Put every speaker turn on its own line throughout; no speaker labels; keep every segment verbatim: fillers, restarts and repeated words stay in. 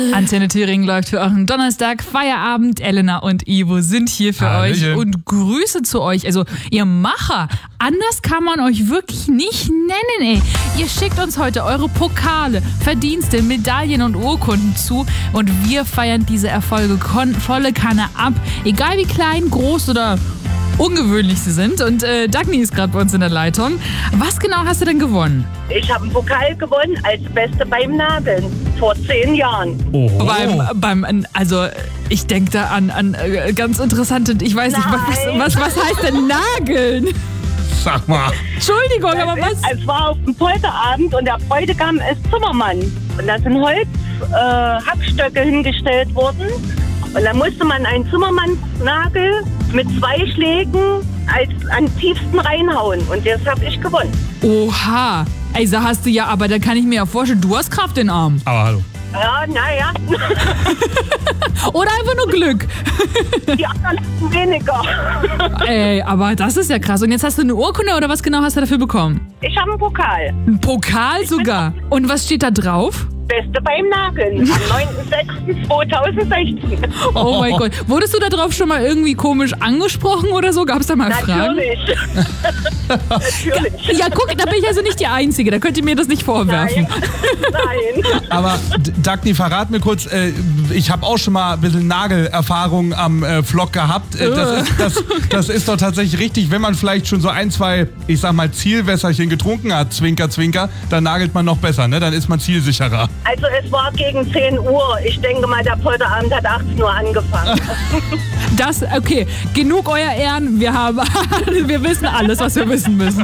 Antenne Thüringen läuft für euren Donnerstag. Feierabend. Elena und Ivo sind hier für
Hallöchen.
euch und Grüße zu euch. Also ihr Macher, anders kann man euch wirklich nicht nennen, ey. Ihr schickt uns heute eure Pokale, Verdienste, Medaillen und Urkunden zu und wir feiern diese Erfolge kon- volle Kanne ab. Egal wie klein, groß oder ungewöhnlich sie sind. Und äh, Dagny ist gerade bei uns in der Leitung. Was genau hast du denn gewonnen?
Ich habe einen Pokal gewonnen als Beste beim Nageln vor zehn Jahren.
Oh.
Beim, beim, also ich denke da an, an äh, ganz interessante, ich weiß nicht, was, was, was heißt denn Nageln?
Sag mal.
Entschuldigung, aber was?
Es war auf dem Polterabend und der Bräutigam ist Zimmermann. Und da sind Holz, äh, Hackstöcke hingestellt worden. Und da musste man einen Zimmermannsnagel mit zwei Schlägen als am tiefsten reinhauen. Und das habe ich gewonnen.
Oha. Also hast du ja, aber da kann ich mir ja vorstellen, du hast Kraft in den Arm.
Aber hallo.
Ja, naja,
Oder einfach nur Glück.
die anderen hatten weniger.
Ey, aber das ist ja krass. Und jetzt hast du eine Urkunde oder was genau hast du dafür bekommen?
Ich habe einen Pokal.
Ein Pokal sogar. Und was steht da drauf?
Beste beim Nageln am neunten sechsten zweitausendsechzehn.
Oh mein Gott. Wurdest du da drauf schon mal irgendwie komisch angesprochen oder so? Gab es da mal Fragen?
Natürlich. Natürlich.
Ja, guck, da bin ich also nicht die Einzige. Da könnt ihr mir das nicht vorwerfen.
Nein. Nein.
Aber D- Dagny, verrat mir kurz, äh, ich habe auch schon mal ein bisschen Nagelerfahrung am äh, Vlog gehabt. Äh, das, ist, das, das ist doch tatsächlich richtig, wenn man vielleicht schon so ein, zwei, ich sag mal, Zielwässerchen getrunken hat, Zwinker, Zwinker, dann nagelt man noch besser, ne? Dann ist man zielsicherer.
Also es war gegen zehn Uhr. Ich denke mal, der Polterabend hat achtzehn Uhr angefangen.
Das, okay, genug euer Ehren. Wir haben, wir wissen alles, was wir wissen müssen.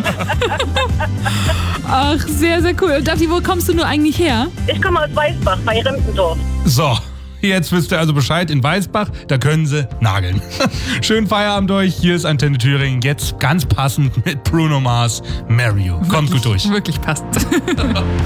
Ach, sehr, sehr cool. Und Daphne, wo kommst du nur eigentlich her?
Ich komme aus Weißbach bei Rimpendorf.
So, jetzt wisst ihr also Bescheid, in Weißbach, da können sie nageln. Schönen Feierabend euch, hier ist Antenne Thüringen, jetzt ganz passend mit Bruno Mars, Mario. Kommt gut durch.
Wirklich passend.